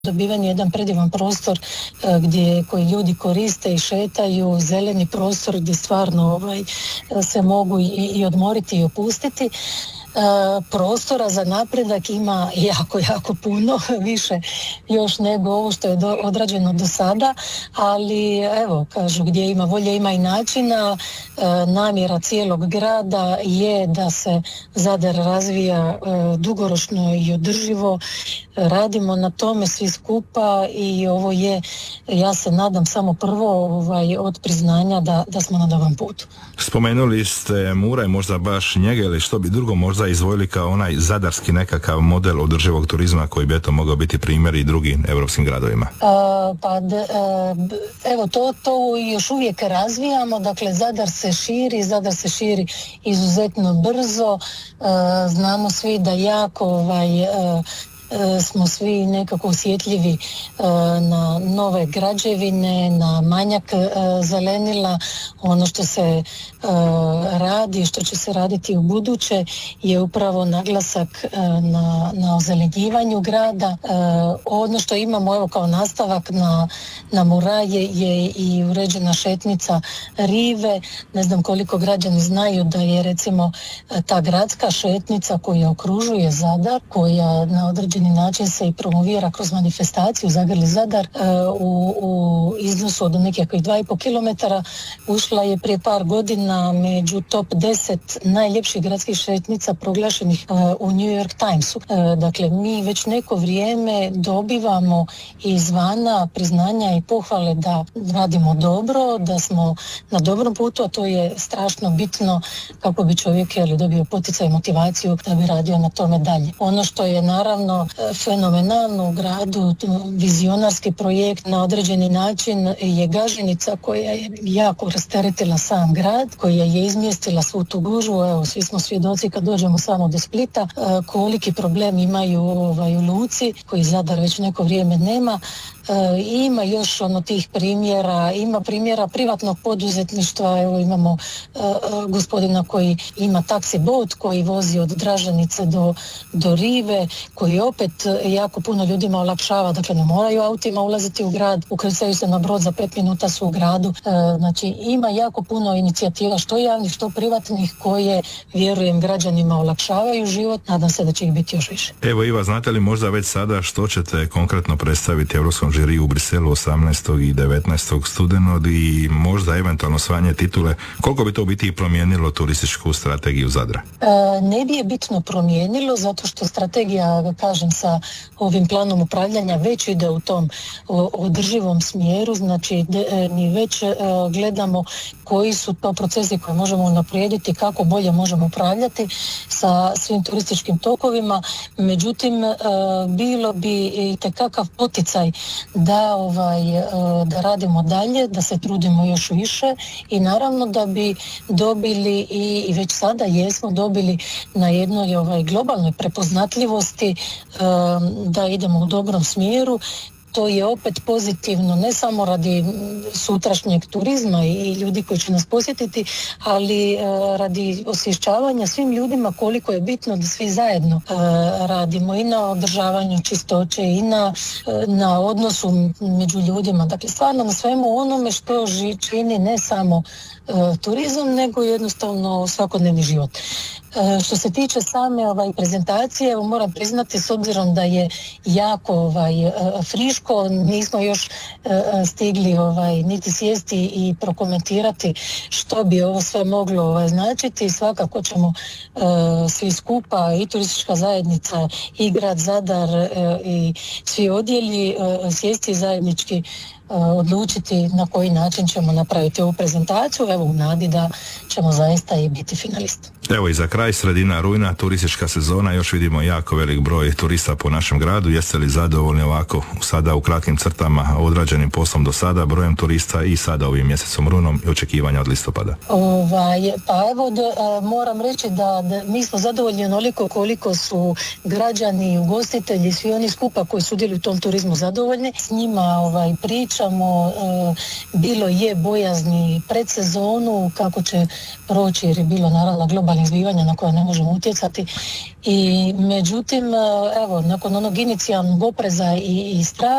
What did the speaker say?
dobiven je jedan predivan prostor koji ljudi koriste i šetaju, zeleni prostor gdje stvarno se mogu i odmoriti i opustiti. Prostora za napredak ima jako puno, više još nego ovo što je odrađeno do sada, ali evo, kažu, gdje ima volje ima i načina. Namjera cijelog grada je da se Zadar razvija dugoročno i održivo. Radimo na tome svi skupa i ovo je, ja se nadam, samo prvo od priznanja da smo na dobrom putu. Spomenuli ste Muraj, možda baš njega ili što bi drugo možda izdvojili kao onaj zadarski nekakav model održivog turizma koji bi eto mogao biti primjer i drugim europskim gradovima? Evo, to još uvijek razvijamo, dakle Zadar se širi izuzetno brzo, znamo svi da jako smo svi nekako osjetljivi na nove građevine, na manjak zelenila. Ono što se radi, što će se raditi u buduće je upravo naglasak na ozelenjivanju grada. Ono što imamo evo kao nastavak na Muraje je i uređena šetnica Rive. Ne znam koliko građani znaju da je recimo ta gradska šetnica koja okružuje Zadar, koja na određeni način se i promovira kroz manifestaciju Zagrli Zadar u iznosu od nekakvih 2,5 km, ušla je prije par godina među top 10 najljepših gradskih šetnica proglašenih u New York Timesu. Dakle, mi već neko vrijeme dobivamo izvana priznanja i pohvale da radimo dobro, da smo na dobrom putu, a to je strašno bitno kako bi čovjek dobio poticaj i motivaciju da bi radio na tome dalje. Ono što je naravno fenomenalno u gradu, vizionarski projekt na određeni način je Gaženica koja je jako rasteretila sam grad, koja je izmjestila svu tu gužvu. Evo, svi smo svjedoci kad dođemo samo do Splita koliki problem imaju u luci koji Zadar već neko vrijeme nema. Ima još tih primjera, ima primjera privatnog poduzetništva. Evo, imamo gospodina koji ima taksi bot koji vozi od Dražanice do Rive, koji opet jako puno ljudima olakšava, dakle ne moraju autima ulaziti u grad, ukrcaju se na brod, za 5 minuta su u gradu. Znači ima jako puno inicijativa, što javnih, što privatnih, koje, vjerujem, građanima olakšavaju život. Nadam se da će ih biti još više. Evo Iva, znate li možda već sada što ćete konkretno predstaviti Europskom žiriju u Briselu 18. i 19. studenog i možda eventualno osvajanje titule? Koliko bi to biti promijenilo turističku strategiju Zadra? Ne bi je bitno promijenilo, zato što strategija, kažem, sa ovim planom upravljanja već ide u tom održivom smjeru. Znači mi već gledamo koji su to procesi koje možemo unaprijediti, kako bolje možemo upravljati sa svim turističkim tokovima. Međutim, bilo bi itekakav poticaj da radimo dalje, da se trudimo još više i naravno da bi dobili i već sada jesmo dobili na jednoj globalnoj prepoznatljivosti, da idemo u dobrom smjeru. To je opet pozitivno, ne samo radi sutrašnjeg turizma i ljudi koji će nas posjetiti, ali radi osvješćavanja svim ljudima koliko je bitno da svi zajedno radimo i na održavanju čistoće i na odnosu među ljudima. Dakle, stvarno na svemu onome što čini ne samo turizam, nego jednostavno svakodnevni život. Što se tiče same prezentacije, moram priznati, s obzirom da je jako friško, nismo još stigli niti sjesti i prokomentirati što bi ovo sve moglo značiti. Svakako ćemo svi skupa, i turistička zajednica i grad Zadar i svi odjeli sjesti zajednički, odlučiti na koji način ćemo napraviti ovu prezentaciju, evo u nadi da ćemo zaista i biti finalisti. Evo i za kraj, sredina rujna, turistička sezona, još vidimo jako velik broj turista po našem gradu. Jeste li zadovoljni ovako sada u kratkim crtama odrađenim poslom do sada, brojem turista i sada ovim mjesecom runom i očekivanja od listopada? Pa evo, moram reći da mi smo zadovoljni onoliko koliko su građani, ugostitelji, svi oni skupa koji sudjeluju u tom turizmu zadovoljni. S njima priča slušamo, bilo je bojazni pred sezonu kako će proći jer je bilo naravno globalnih zbivanja na koje ne možemo utjecati i međutim evo nakon onog inicijalnog opreza i straha